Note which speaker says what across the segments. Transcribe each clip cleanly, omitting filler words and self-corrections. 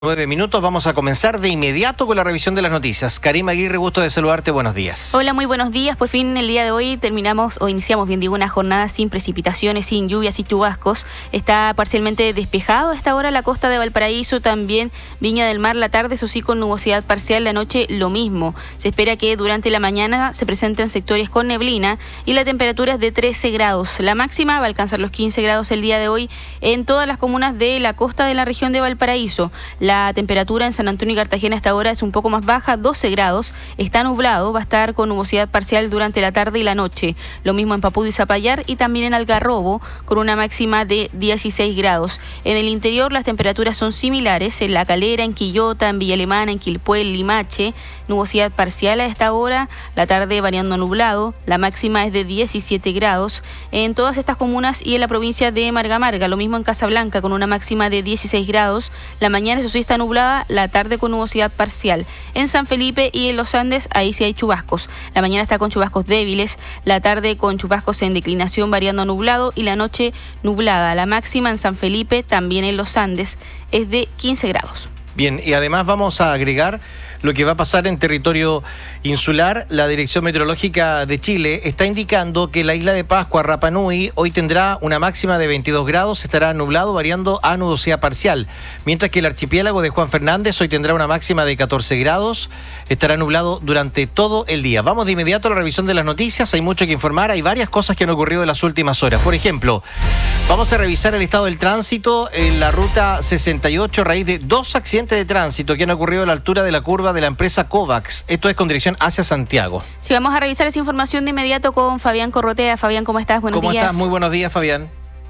Speaker 1: 9 minutos, vamos a comenzar de inmediato con la revisión de las noticias. Karima Aguirre, gusto de saludarte, buenos días.
Speaker 2: Hola, muy buenos días. Por fin el día de hoy iniciamos una jornada sin precipitaciones, sin lluvias y chubascos. Está parcialmente despejado a esta hora la costa de Valparaíso, también Viña del Mar, la tarde, eso sí, con nubosidad parcial, la noche lo mismo. Se espera que durante la mañana se presenten sectores con neblina y la temperatura es de 13 grados. La máxima va a alcanzar los 15 grados el día de hoy en todas las comunas de la costa de la región de Valparaíso. La temperatura en San Antonio y Cartagena hasta ahora es un poco más baja, 12 grados. Está nublado, va a estar con nubosidad parcial durante la tarde y la noche. Lo mismo en Papudú y Zapallar y también en Algarrobo, con una máxima de 16 grados. En el interior las temperaturas son similares. En La Calera, en Quillota, en Villa Alemana, en Quilpué, en Limache, nubosidad parcial a esta hora. La tarde variando nublado. La máxima es de 17 grados. En todas estas comunas y en la provincia de Marga Marga, lo mismo en Casablanca, con una máxima de 16 grados. La mañana, eso sí, está nublada, la tarde con nubosidad parcial. En San Felipe y en los Andes, ahí sí hay chubascos. La mañana está con chubascos débiles, la tarde con chubascos en declinación variando a nublado y la noche nublada. La máxima en San Felipe, también en los Andes, es de 15 grados.
Speaker 1: Bien, y además vamos a agregar lo que va a pasar en territorio insular. La Dirección Meteorológica de Chile está indicando que la isla de Pascua, Rapa Nui, hoy tendrá una máxima de 22 grados, estará nublado variando a nubosidad parcial, mientras que el archipiélago de Juan Fernández hoy tendrá una máxima de 14 grados, estará nublado durante todo el día. Vamos de inmediato a la revisión de las noticias, hay mucho que informar, hay varias cosas que han ocurrido en las últimas horas. Por ejemplo, vamos a revisar el estado del tránsito en la ruta 68 a raíz de dos accidentes de tránsito que han ocurrido a la altura de la curva de la empresa Kovacs. Esto es con dirección hacia Santiago.
Speaker 2: Sí, vamos a revisar esa información de inmediato con Fabián Corrotea. Fabián, ¿cómo estás? Buenos días.
Speaker 1: ¿Cómo estás? Muy buenos días, Fabián.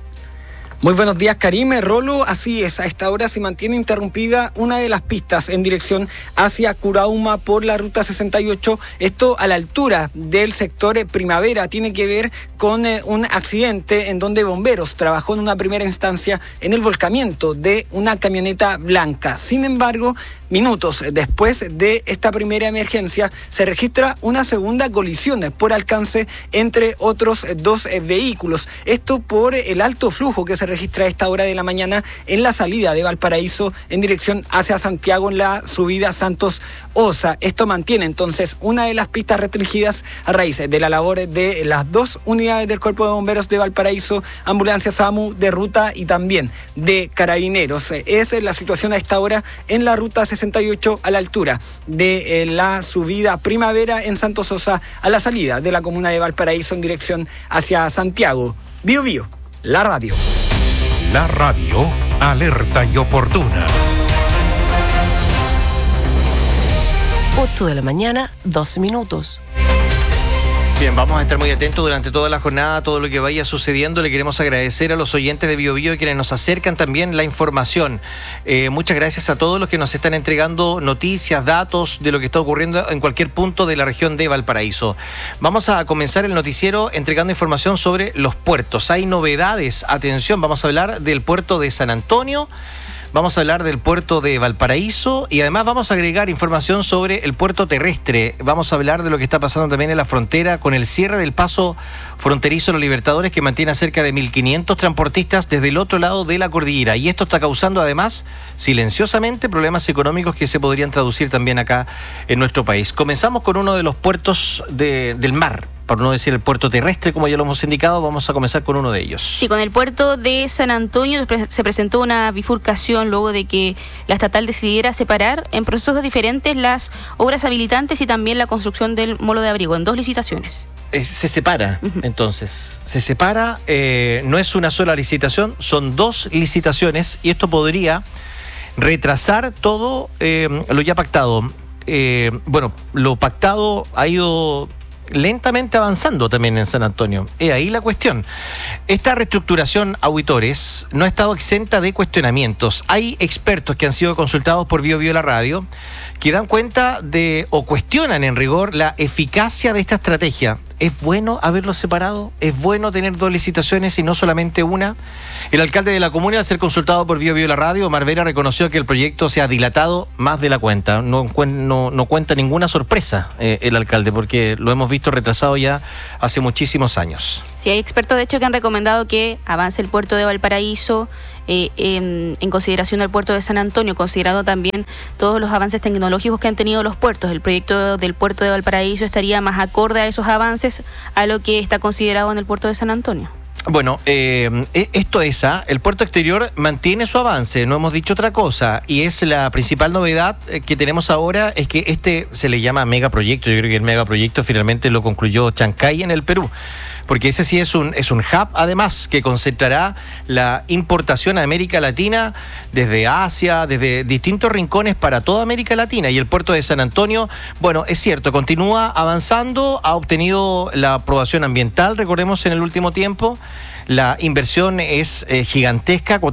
Speaker 3: Muy buenos días, Karime, Rolo. Así es, a esta hora se mantiene interrumpida una de las pistas en dirección hacia Curauma por la ruta 68. Esto a la altura del sector Primavera. Tiene que ver con un accidente en donde bomberos trabajó en una primera instancia en el volcamiento de una camioneta blanca. Sin embargo, minutos después de esta primera emergencia, se registra una segunda colisión por alcance entre otros dos vehículos. Esto por el alto flujo que se registra a esta hora de la mañana en la salida de Valparaíso en dirección hacia Santiago en la subida Santos Osa. Esto mantiene entonces una de las pistas restringidas a raíz de la labor de las dos unidades del Cuerpo de Bomberos de Valparaíso, ambulancia SAMU de ruta y también de carabineros. Esa es la situación a esta hora en la ruta 68 a la altura de la subida Primavera en Santos Osa a la salida de la comuna de Valparaíso en dirección hacia Santiago. Bio Bio, la radio.
Speaker 4: La radio alerta y oportuna.
Speaker 5: 8 de la mañana, 12 minutos.
Speaker 1: Bien, vamos a estar muy atentos durante toda la jornada, todo lo que vaya sucediendo. Le queremos agradecer a los oyentes de Bio Bio y quienes nos acercan también la información. Muchas gracias a todos los que nos están entregando noticias, datos de lo que está ocurriendo en cualquier punto de la región de Valparaíso. Vamos a comenzar el noticiero entregando información sobre los puertos. Hay novedades, atención, vamos a hablar del puerto de San Antonio. Vamos a hablar del puerto de Valparaíso y además vamos a agregar información sobre el puerto terrestre. Vamos a hablar de lo que está pasando también en la frontera con el cierre del paso fronterizo Los Libertadores, que mantiene a cerca de 1.500 transportistas desde el otro lado de la cordillera. Y esto está causando además silenciosamente problemas económicos que se podrían traducir también acá en nuestro país. Comenzamos con uno de los puertos del mar. Por no decir el puerto terrestre, como ya lo hemos indicado, vamos a comenzar con uno de ellos.
Speaker 2: Sí, con el puerto de San Antonio se presentó una bifurcación luego de que la estatal decidiera separar en procesos diferentes las obras habilitantes y también la construcción del molo de abrigo en dos licitaciones.
Speaker 1: Se separa, entonces. Se separa, no es una sola licitación, son dos licitaciones y esto podría retrasar todo lo ya pactado. Lo pactado ha ido lentamente avanzando también en San Antonio. Ahí la cuestión. Esta reestructuración, auditores, no ha estado exenta de cuestionamientos. Hay expertos que han sido consultados por Bio Bio la radio que dan cuenta de o cuestionan en rigor la eficacia de esta estrategia. ¿Es bueno haberlo separado? ¿Es bueno tener dos licitaciones y no solamente una? El alcalde de la comuna, al ser consultado por Bio Bio la radio, Omar Vera, reconoció que el proyecto se ha dilatado más de la cuenta. No cuenta ninguna sorpresa el alcalde, porque lo hemos visto retrasado ya hace muchísimos años.
Speaker 2: Sí, hay expertos de hecho que han recomendado que avance el puerto de Valparaíso en consideración del puerto de San Antonio, considerando también todos los avances tecnológicos que han tenido los puertos. El proyecto del puerto de Valparaíso estaría más acorde a esos avances a lo que está considerado en el puerto de San Antonio.
Speaker 1: Bueno, esto es, el puerto exterior mantiene su avance, no hemos dicho otra cosa, y es la principal novedad que tenemos ahora, es que este se le llama megaproyecto. Yo creo que el megaproyecto finalmente lo concluyó Chancay en el Perú, porque ese sí es un hub, además, que concentrará la importación a América Latina desde Asia, desde distintos rincones para toda América Latina. Y el puerto de San Antonio, bueno, es cierto, continúa avanzando, ha obtenido la aprobación ambiental, recordemos, en el último tiempo. La inversión es gigantesca,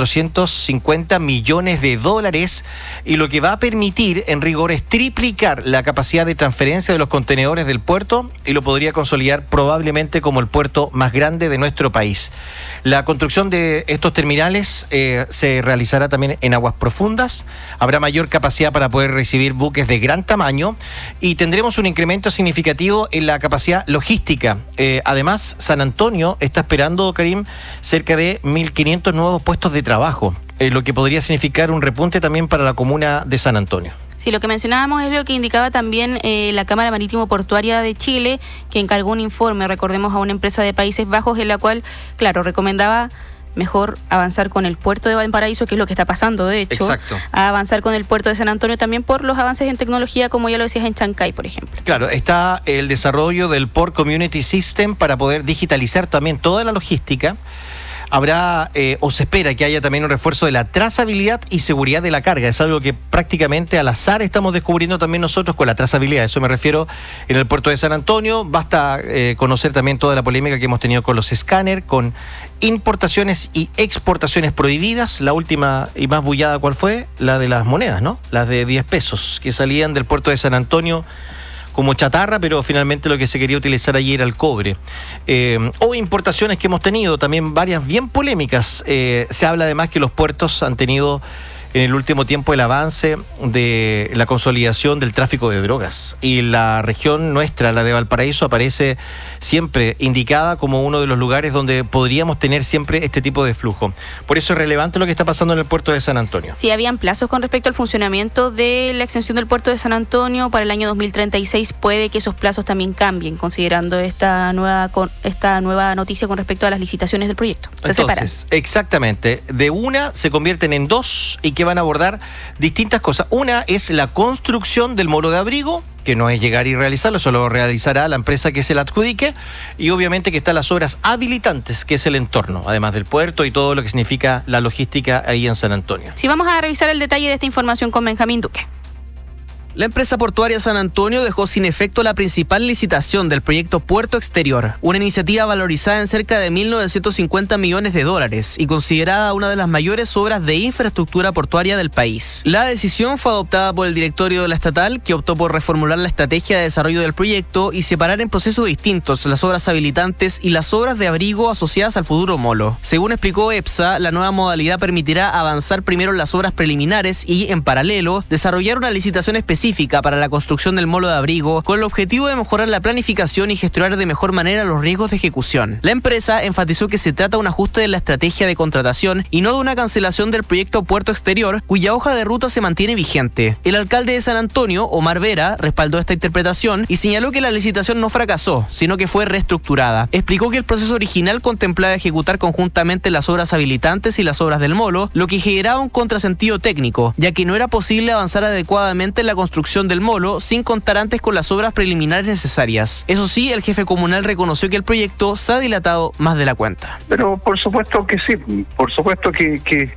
Speaker 1: 4.450 millones de dólares, y lo que va a permitir, en rigor, es triplicar la capacidad de transferencia de los contenedores del puerto y lo podría consolidar probablemente como el puerto más grande de nuestro país. La construcción de estos terminales se realizará también en aguas profundas, habrá mayor capacidad para poder recibir buques de gran tamaño y tendremos un incremento significativo en la capacidad logística. Además, San Antonio está esperando, Karim, cerca de 1.500 nuevos puestos de trabajo, lo que podría significar un repunte también para la comuna de San Antonio.
Speaker 2: Sí, lo que mencionábamos es lo que indicaba también la Cámara Marítimo Portuaria de Chile, que encargó un informe, recordemos, a una empresa de Países Bajos, en la cual, claro, recomendaba mejor avanzar con el puerto de Valparaíso, que es lo que está pasando, de hecho.
Speaker 1: Exacto.
Speaker 2: A avanzar con el puerto de San Antonio también por los avances en tecnología, como ya lo decías en Chancay, por ejemplo.
Speaker 1: Claro, está el desarrollo del Port Community System para poder digitalizar también toda la logística. Habrá, o se espera que haya también un refuerzo de la trazabilidad y seguridad de la carga. Es algo que prácticamente al azar estamos descubriendo también nosotros con la trazabilidad. Eso me refiero en el puerto de San Antonio. Basta conocer también toda la polémica que hemos tenido con los escáneres, con importaciones y exportaciones prohibidas. La última y más bullada, ¿cuál fue? La de las monedas, ¿no? Las de 10 pesos que salían del puerto de San Antonio como chatarra, pero finalmente lo que se quería utilizar allí era el cobre. O importaciones que hemos tenido, también varias bien polémicas. Se habla además que los puertos han tenido en el último tiempo el avance de la consolidación del tráfico de drogas. Y la región nuestra, la de Valparaíso, aparece siempre indicada como uno de los lugares donde podríamos tener siempre este tipo de flujo. Por eso es relevante lo que está pasando en el puerto de San Antonio.
Speaker 2: Sí, habían plazos con respecto al funcionamiento de la extensión del puerto de San Antonio para el año 2036. Puede que esos plazos también cambien, considerando esta nueva noticia con respecto a las licitaciones del proyecto.
Speaker 1: Entonces, exactamente, de una se convierten en dos y que van a abordar distintas cosas. Una es la construcción del molo de abrigo, que no es llegar y realizarlo, eso lo realizará la empresa que se la adjudique, y obviamente que están las obras habilitantes, que es el entorno, además del puerto y todo lo que significa la logística ahí en San Antonio.
Speaker 2: Sí, vamos a revisar el detalle de esta información con Benjamín Duque.
Speaker 6: La empresa portuaria San Antonio dejó sin efecto la principal licitación del proyecto Puerto Exterior, una iniciativa valorizada en cerca de 1.950 millones de dólares y considerada una de las mayores obras de infraestructura portuaria del país. La decisión fue adoptada por el directorio de la estatal, que optó por reformular la estrategia de desarrollo del proyecto y separar en procesos distintos las obras habilitantes y las obras de abrigo asociadas al futuro molo. Según explicó EPSA, la nueva modalidad permitirá avanzar primero en las obras preliminares y, en paralelo, desarrollar una licitación específica para la construcción del molo de abrigo con el objetivo de mejorar la planificación y gestionar de mejor manera los riesgos de ejecución. La empresa enfatizó que se trata de un ajuste de la estrategia de contratación y no de una cancelación del proyecto Puerto Exterior, cuya hoja de ruta se mantiene vigente. El alcalde de San Antonio, Omar Vera, respaldó esta interpretación y señaló que la licitación no fracasó, sino que fue reestructurada. Explicó que el proceso original contemplaba ejecutar conjuntamente las obras habilitantes y las obras del molo, lo que generaba un contrasentido técnico, ya que no era posible avanzar adecuadamente en la construcción del molo sin contar antes con las obras preliminares necesarias. Eso sí, el jefe comunal reconoció que el proyecto se ha dilatado más de la cuenta.
Speaker 7: Pero por supuesto que sí, por supuesto que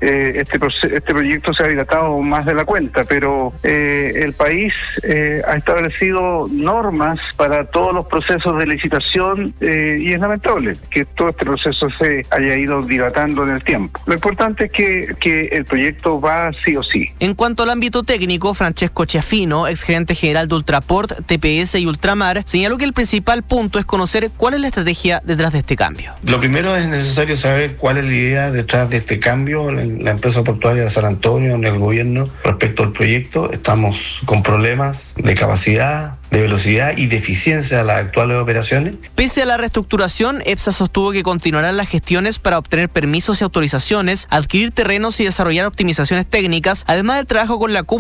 Speaker 7: este proyecto se ha dilatado más de la cuenta, pero el país ha establecido normas para todos los procesos de licitación y es lamentable que todo este proceso se haya ido dilatando en el tiempo. Lo importante es que el proyecto va sí o sí.
Speaker 6: En cuanto al ámbito técnico, Francesco Chiaffini, Espino, exgerente general de Ultraport, TPS y Ultramar, señaló que el principal punto es conocer cuál es la estrategia detrás de este cambio.
Speaker 8: Lo primero es necesario saber cuál es la idea detrás de este cambio en la empresa portuaria de San Antonio, en el gobierno, respecto al proyecto. Estamos con problemas de capacidad, de velocidad y de eficiencia de las actuales operaciones.
Speaker 6: Pese a la reestructuración, EPSA sostuvo que continuarán las gestiones para obtener permisos y autorizaciones, adquirir terrenos y desarrollar optimizaciones técnicas, además del trabajo con la